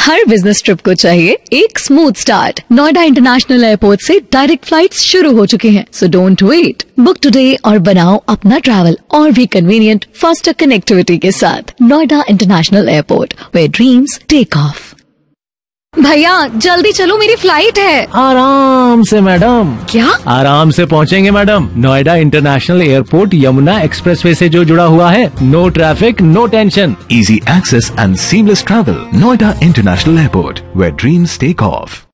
हर business trip को चाहिए एक smooth start. Noida international airport से डायरेक्ट फ्लाइट्स शुरू हो चुकी हैं, so don't wait. Book today और बनाओ अपना ट्रैवल और भी कन्वीनियंट, फास्टर कनेक्टिविटी के साथ। Noida international airport, where dreams take off. भैया जल्दी चलो, मेरी फ्लाइट है। आराम से मैडम। क्या? आराम से पहुंचेंगे madam. Noida international airport Yamuna expressway से जो जुड़ा हुआ है। No traffic, no tension. Easy access and seamless travel. Noida International Airport, where dreams take off.